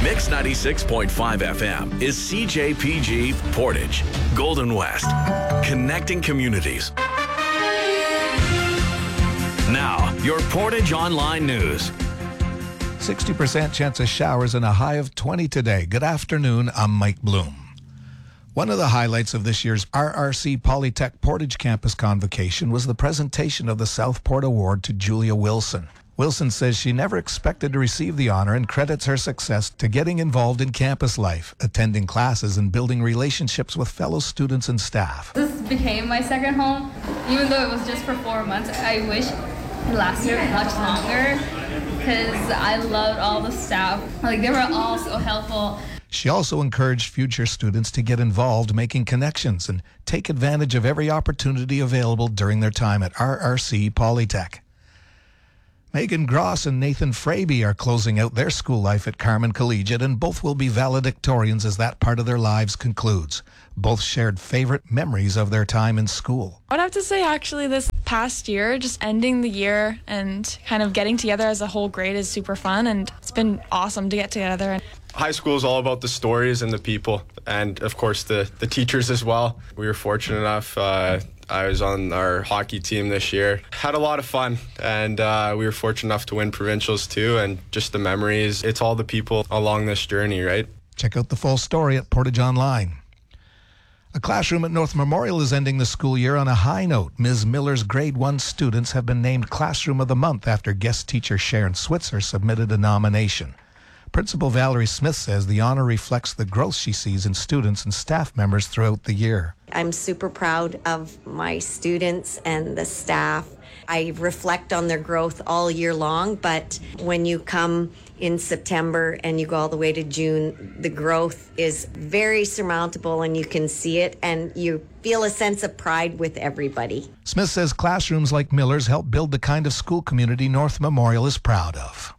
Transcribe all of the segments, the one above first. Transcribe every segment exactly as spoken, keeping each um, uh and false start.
Mix ninety-six point five F M is C J P G Portage, Golden West, connecting communities. Now, your Portage Online News. sixty percent chance of showers and a high of twenty today. Good afternoon, I'm Mike Bloom. One of the highlights of this year's R R C Polytech Portage Campus Convocation was the presentation of the Southport Award to Julia Wilson. Wilson says she never expected to receive the honor and credits her success to getting involved in campus life, attending classes, and building relationships with fellow students and staff. This became my second home, even though it was just for four months. I wish it lasted much longer because I loved all the staff. Like, they were all so helpful. She also encouraged future students to get involved, making connections, and take advantage of every opportunity available during their time at R R C Polytech. Megan Gross and Nathan Fraby are closing out their school life at Carmen Collegiate, and both will be valedictorians as that part of their lives concludes. Both shared favorite memories of their time in school. I would have to say, actually, this past year, just ending the year and kind of getting together as a whole grade is super fun, and it's been awesome to get together. High school is all about the stories and the people, and of course the, the teachers as well. We were fortunate enough. Uh, I was on our hockey team this year. Had a lot of fun, and uh, we were fortunate enough to win provincials too, and just the memories. It's all the people along this journey, right? Check out the full story at Portage Online. A classroom at North Memorial is ending the school year on a high note. Miz Miller's grade one students have been named Classroom of the Month after guest teacher Sharon Switzer submitted a nomination. Principal Valerie Smith says the honor reflects the growth she sees in students and staff members throughout the year. I'm super proud of my students and the staff. I reflect on their growth all year long, but when you come in September and you go all the way to June, the growth is very surmountable and you can see it, and you feel a sense of pride with everybody. Smith says classrooms like Miller's help build the kind of school community North Memorial is proud of.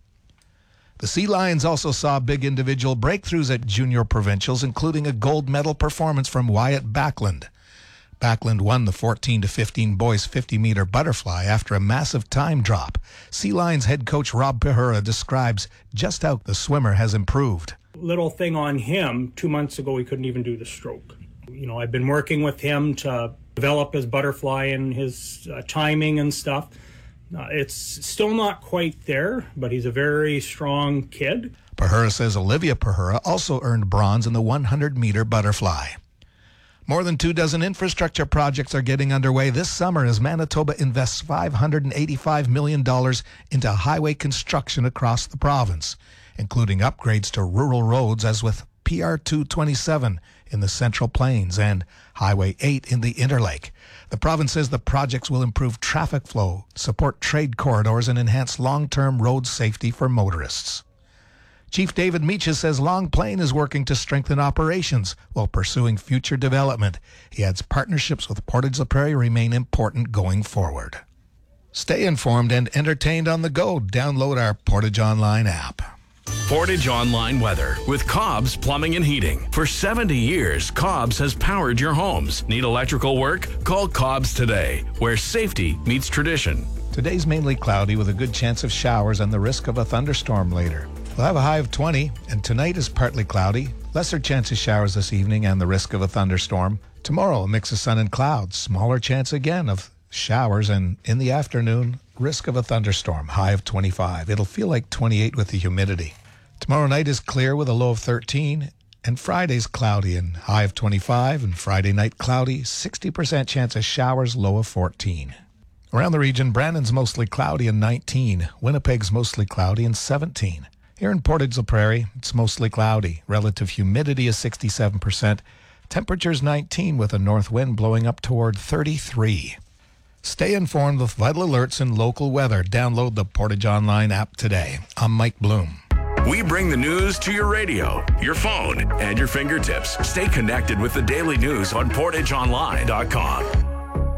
The Sea Lions also saw big individual breakthroughs at junior provincials, including a gold medal performance from Wyatt Backlund. Backlund won the fourteen to fifteen boys fifty meter butterfly after a massive time drop. Sea Lions head coach Rob Pahura describes just how the swimmer has improved. Little thing on him, two months ago he couldn't even do the stroke. You know, I've been working with him to develop his butterfly and his uh, timing and stuff. Uh, it's still not quite there, but he's a very strong kid. Pahura says Olivia Pahura also earned bronze in the one hundred meter butterfly. More than two dozen infrastructure projects are getting underway this summer as Manitoba invests five hundred eighty-five million dollars into highway construction across the province, including upgrades to rural roads as with P R two twenty-seven in the Central Plains and Highway eight in the Interlake. The province says the projects will improve traffic flow, support trade corridors, and enhance long-term road safety for motorists. Chief David Meaches says Long Plain is working to strengthen operations while pursuing future development. He adds partnerships with Portage La Prairie remain important going forward. Stay informed and entertained on the go. Download our Portage Online app. Portage Online weather with Cobb's Plumbing and Heating. For seventy years, Cobb's has powered your homes. Need electrical work? Call Cobb's today, where safety meets tradition. Today's mainly cloudy with a good chance of showers and the risk of a thunderstorm later. We'll have a high of twenty, and tonight is partly cloudy. Lesser chance of showers this evening and the risk of a thunderstorm. Tomorrow, a mix of sun and clouds. Smaller chance again of showers, and in the afternoon, risk of a thunderstorm. High of twenty-five. It'll feel like twenty-eight with the humidity. Tomorrow night is clear with a low of thirteen, and Friday's cloudy and high of twenty-five, and Friday night cloudy, sixty percent chance of showers, low of fourteen. Around the region, Brandon's mostly cloudy and nineteen. Winnipeg's mostly cloudy and seventeen. Here in Portage La Prairie, it's mostly cloudy. Relative humidity is sixty-seven percent. Temperature's nineteen with a north wind blowing up toward thirty-three. Stay informed with vital alerts and local weather. Download the Portage Online app today. I'm Mike Bloom. We bring the news to your radio, your phone, and your fingertips. Stay connected with the daily news on portage online dot com.